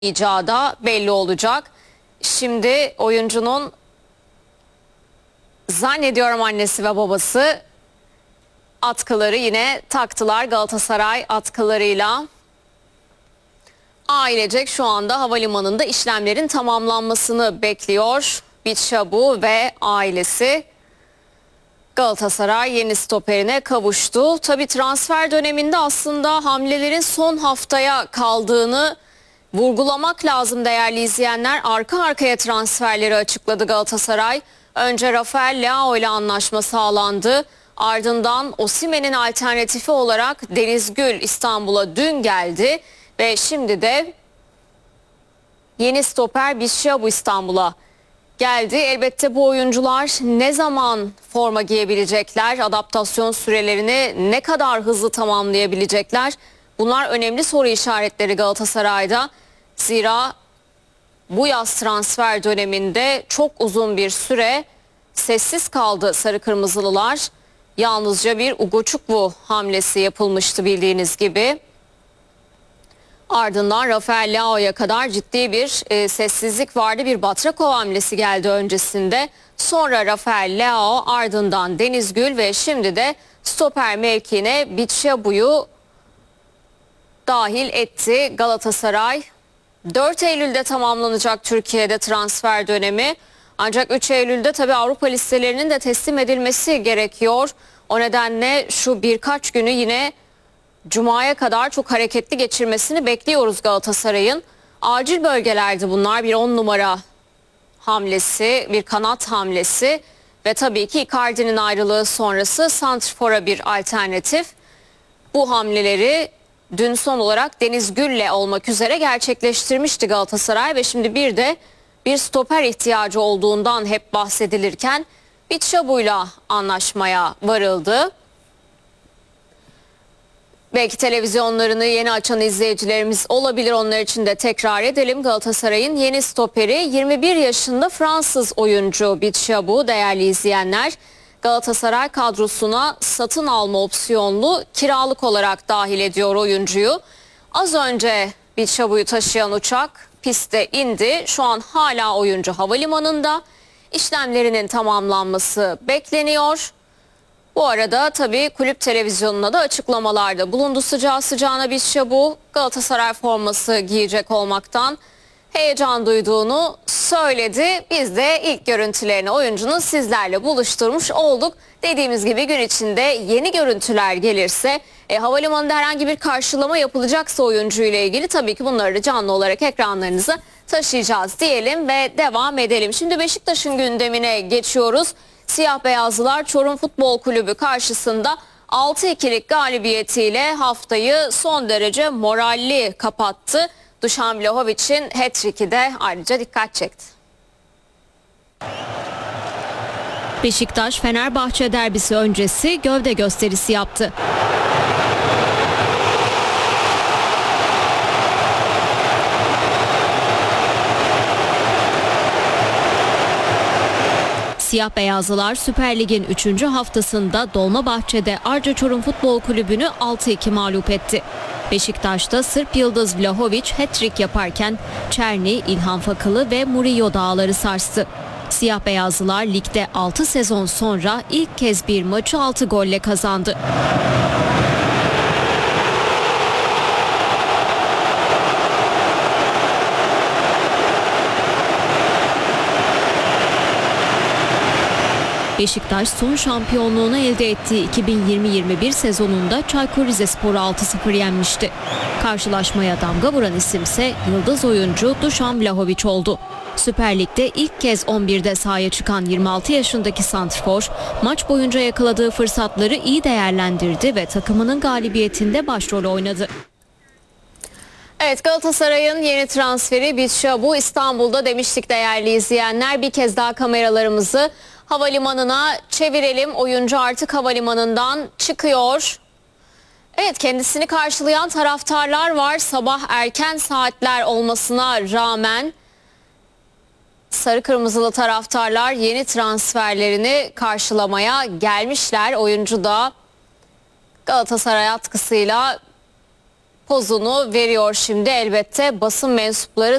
da belli olacak. Şimdi oyuncunun zannediyorum annesi ve babası atkıları yine taktılar. Galatasaray atkılarıyla ailecek şu anda havalimanında işlemlerin tamamlanmasını bekliyor. Biçabu ve ailesi Galatasaray yeni stoperine kavuştu. Tabii transfer döneminde aslında hamlelerin son haftaya kaldığını vurgulamak lazım değerli izleyenler. Arka arkaya transferleri açıkladı Galatasaray. Önce Rafael Leao ile anlaşma sağlandı. Ardından Osimhen'in alternatifi olarak Deniz Gül İstanbul'a dün geldi. Ve şimdi de yeni stoper Biçabu İstanbul'a geldi. Elbette bu oyuncular ne zaman forma giyebilecekler? Adaptasyon sürelerini ne kadar hızlı tamamlayabilecekler? Bunlar önemli soru işaretleri Galatasaray'da. Zira bu yaz transfer döneminde çok uzun bir süre sessiz kaldı sarı kırmızılılar. Yalnızca bir Ugochukwu hamlesi yapılmıştı bildiğiniz gibi. Ardından Rafael Leao'ya kadar ciddi bir sessizlik vardı. Bir Batrakov hamlesi geldi öncesinde. Sonra Rafael Leao, ardından Deniz Gül ve şimdi de stoper mevkiine Biçabu'yu dahil etti Galatasaray. 4 Eylül'de tamamlanacak Türkiye'de transfer dönemi. Ancak 3 Eylül'de tabii Avrupa listelerinin de teslim edilmesi gerekiyor. O nedenle şu birkaç günü yine Cuma'ya kadar çok hareketli geçirmesini bekliyoruz Galatasaray'ın. Acil bölgelerdi bunlar. Bir 10 numara hamlesi, bir kanat hamlesi ve tabii ki Icardi'nin ayrılığı sonrası santrfora bir alternatif. Bu hamleleri dün son olarak Deniz Gül'le olmak üzere gerçekleştirmişti Galatasaray ve şimdi bir de bir stoper ihtiyacı olduğundan hep bahsedilirken Biçabu'yla anlaşmaya varıldı. Belki televizyonlarını yeni açan izleyicilerimiz olabilir, onlar için de tekrar edelim. Galatasaray'ın yeni stoperi 21 yaşında Fransız oyuncu Biçabu değerli izleyenler. Galatasaray kadrosuna satın alma opsiyonlu kiralık olarak dahil ediyor oyuncuyu. Az önce Biçabu'yu taşıyan uçak piste indi. Şu an hala oyuncu havalimanında. İşlemlerinin tamamlanması bekleniyor. Bu arada tabii kulüp televizyonuna da açıklamalarda bulundu sıcağı sıcağına Biçabu. Galatasaray forması giyecek olmaktan heyecan duyduğunu söyledi. Biz de ilk görüntülerini oyuncunun sizlerle buluşturmuş olduk. Dediğimiz gibi gün içinde yeni görüntüler gelirse havalimanında herhangi bir karşılama yapılacaksa oyuncuyla ilgili tabii ki bunları da canlı olarak ekranlarınıza taşıyacağız diyelim ve devam edelim. Şimdi Beşiktaş'ın gündemine geçiyoruz. Siyah beyazlılar Çorum Futbol Kulübü karşısında 6-2'lik galibiyetiyle haftayı son derece moralli kapattı. Dušan Vlahović'in hat-trick'i de ayrıca dikkat çekti. Beşiktaş-Fenerbahçe derbisi öncesi gövde gösterisi yaptı. Siyah beyazlılar Süper Lig'in 3. haftasında Dolmabahçe'de Arca Çorum Futbol Kulübü'nü 6-2 mağlup etti. Beşiktaş'ta Sırp yıldız Vlahović hat-trick yaparken Çerni, İlhan Fakılı ve Murillo dağları sarstı. Siyah beyazlılar ligde 6 sezon sonra ilk kez bir maçı 6 golle kazandı. Beşiktaş son şampiyonluğunu elde ettiği 2020-21 sezonunda Çaykur Rizespor'u 6-0 yenmişti. Karşılaşmaya damga vuran isimse yıldız oyuncu Dušan Vlahović oldu. Süper Lig'de ilk kez 11'de sahaya çıkan 26 yaşındaki santrfor maç boyunca yakaladığı fırsatları iyi değerlendirdi ve takımının galibiyetinde başrol oynadı. Evet, Galatasaray'ın yeni transferi Biçabu İstanbul'da demiştik değerli izleyenler. Bir kez daha kameralarımızı havalimanına çevirelim. Oyuncu artık havalimanından çıkıyor. Evet, kendisini karşılayan taraftarlar var. Sabah erken saatler olmasına rağmen sarı kırmızılı taraftarlar yeni transferlerini karşılamaya gelmişler. Oyuncu da Galatasaray atkısıyla pozunu veriyor şimdi. Elbette basın mensupları